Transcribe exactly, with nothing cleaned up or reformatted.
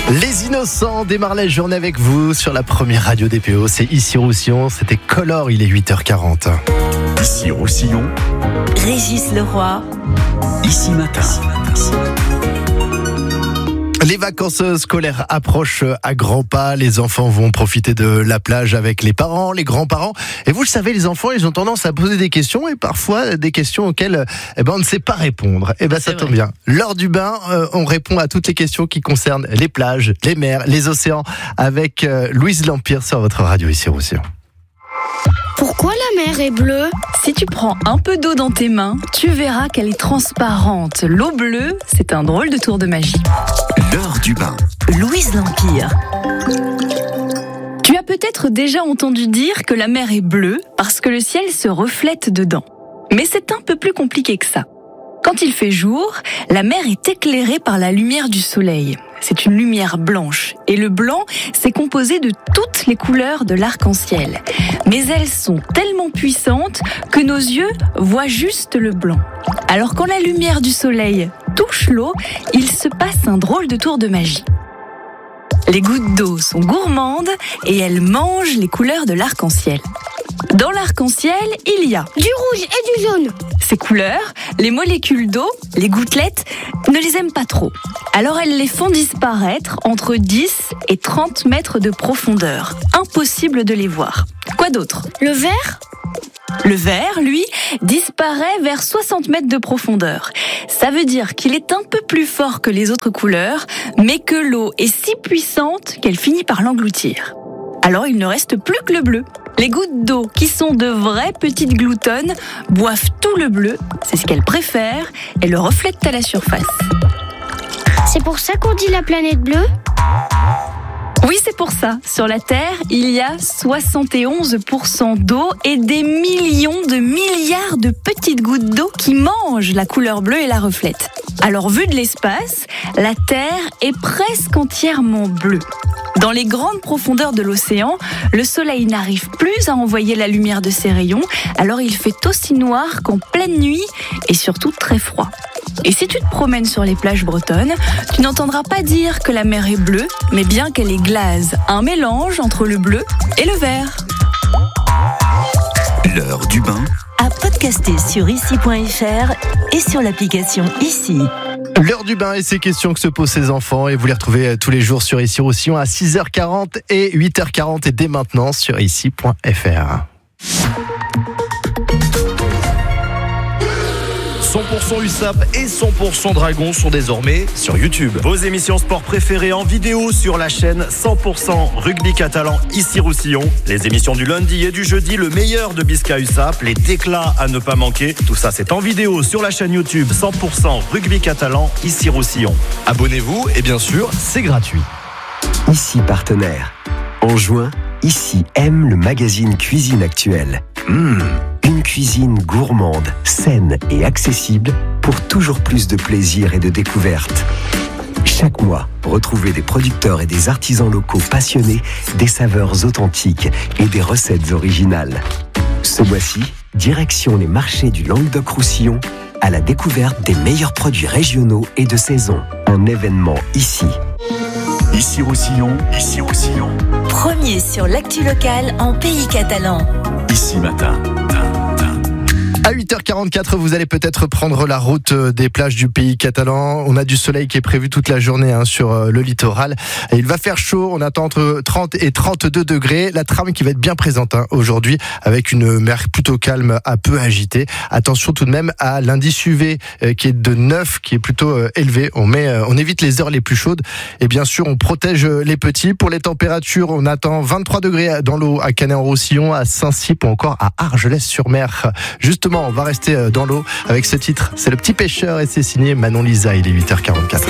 Les Innocents démarrent la journée avec vous sur la première radio D P O. C'est ici Roussillon, c'était Color, il est huit heures quarante. Ici Roussillon, Régis Leroy, ici matin. Les vacances scolaires approchent à grands pas. Les enfants vont profiter de la plage avec les parents, les grands-parents. Et vous le savez, les enfants, ils ont tendance à poser des questions et parfois des questions auxquelles eh ben, on ne sait pas répondre. Et ben ça tombe bien. L'heure du bain, euh, on répond à toutes les questions qui concernent les plages, les mers, les océans avec euh, Louise Lampire sur votre radio ici Roussillon. Pourquoi la mer est bleue ? si tu prends un peu d'eau dans tes mains, tu verras qu'elle est transparente. L'eau bleue, c'est un drôle de tour de magie. L'heure du bain. Louise Lampire. Tu as peut-être déjà entendu dire que la mer est bleue parce que le ciel se reflète dedans. Mais c'est un peu plus compliqué que ça. Quand il fait jour, la mer est éclairée par la lumière du soleil. C'est une lumière blanche. Et le blanc, c'est composé de toutes les couleurs de l'arc-en-ciel. Mais elles sont tellement puissantes que nos yeux voient juste le blanc. Alors quand la lumière du soleil touche l'eau, il se passe un drôle de tour de magie. Les gouttes d'eau sont gourmandes et elles mangent les couleurs de l'arc-en-ciel. Dans l'arc-en-ciel, il y a Du rouge et du jaune. ces couleurs, les molécules d'eau, les gouttelettes, ne les aiment pas trop. Alors elles les font disparaître entre dix et trente mètres de profondeur. Impossible de les voir. Quoi d'autre ? Le vert ? Le vert, lui, disparaît vers soixante mètres de profondeur. Ça veut dire qu'il est un peu plus fort que les autres couleurs, mais que l'eau est si puissante qu'elle finit par l'engloutir. Alors il ne reste plus que le bleu. Les gouttes d'eau, qui sont de vraies petites gloutonnes, boivent tout le bleu, c'est ce qu'elles préfèrent, et le reflètent à la surface. C'est pour ça qu'on dit la planète bleue ? Oui, c'est pour ça. Sur la Terre, il y a soixante et onze pour cent d'eau et des millions de milliards de petites gouttes d'eau qui mangent la couleur bleue et la reflètent. Alors, vu de l'espace, la Terre est presque entièrement bleue. Dans les grandes profondeurs de l'océan, le soleil n'arrive plus à envoyer la lumière de ses rayons, alors il fait aussi noir qu'en pleine nuit et surtout très froid. Et si tu te promènes sur les plages bretonnes, tu n'entendras pas dire que la mer est bleue, mais bien qu'elle est glace, un mélange entre le bleu et le vert. L'heure du bain. À podcaster sur ici point f r et sur l'application Ici. L'heure du bain et ces questions que se posent ces enfants et vous les retrouvez tous les jours sur Ici Roussillon à six heures quarante et huit heures quarante et dès maintenant sur ici point f r. cent pour cent U S A P et cent pour cent Dragon sont désormais sur YouTube. Vos émissions sport préférées en vidéo sur la chaîne cent pour cent Rugby Catalan ici Roussillon. Les émissions du lundi et du jeudi, le meilleur de Bisca U S A P, les déclats à ne pas manquer. Tout ça, c'est en vidéo sur la chaîne YouTube cent pour cent Rugby Catalan ici Roussillon. Abonnez-vous et bien sûr, c'est gratuit. Ici partenaire. En juin, Ici aime le magazine Cuisine Actuelle. Mmh, une cuisine gourmande, saine et accessible pour toujours plus de plaisir et de découverte. Chaque mois, retrouvez des producteurs et des artisans locaux passionnés, des saveurs authentiques et des recettes originales. Ce mois-ci, direction les marchés du Languedoc-Roussillon à la découverte des meilleurs produits régionaux et de saison. Un événement ici. Ici Roussillon, ici Roussillon. Premier sur l'actu locale en pays catalan. Ici matin. À huit heures quarante-quatre, vous allez peut-être prendre la route des plages du pays catalan. On a du soleil qui est prévu toute la journée hein, sur le littoral. Et il va faire chaud, on attend entre trente et trente-deux degrés. La trame qui va être bien présente hein, aujourd'hui avec une mer plutôt calme, à peu agitée. Attention tout de même à l'indice U V euh, qui est de neuf, qui est plutôt euh, élevé. On, met, euh, on évite les heures les plus chaudes. Et bien sûr, on protège les petits. Pour les températures, on attend vingt-trois degrés dans l'eau à Canet-en-Roussillon, à Saint-Cyp ou encore à Argelès-sur-Mer. Justement, on va rester dans l'eau avec ce titre. C'est Le Petit Pêcheur et c'est signé Manon Lisa. Il est huit heures quarante-quatre.